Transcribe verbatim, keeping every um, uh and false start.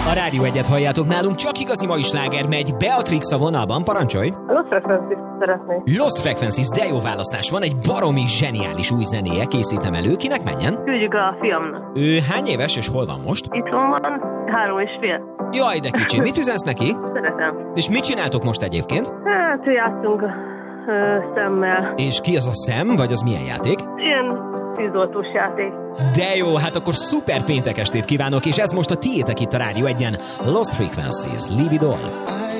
A Rádió Egyet halljátok, nálunk csak igazi mai sláger megy. Beatrix a vonalban, parancsolj! Lost Frequencies szeretnék. Lost Frequencies, de jó választás. Van egy baromi zseniális új zenéje, készítem elő. Kinek menjen? Küldjük a fiamnak. Ő hány éves és hol van most? Itthon van, három és fél. Jaj, de kicsi, mit üzensz neki? Szeretem. És mit csináltok most egyébként? Hát, játszunk ö, szemmel. És ki az a szem, vagy az milyen játék? Ilyen tűzoltós játék. De jó, hát akkor szuper péntek estét kívánok, és ez most a tiétek itt a Rádió Egyen. Lost Frequencies, Leave It All.